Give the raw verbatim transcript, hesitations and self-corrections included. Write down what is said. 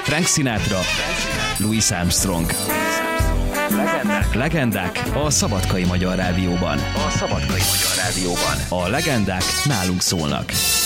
Frank Sinatra, Louis Armstrong. Legendák. Legendák a Szabadkai Magyar Rádióban. A Szabadkai Magyar Rádióban. A legendák nálunk szólnak.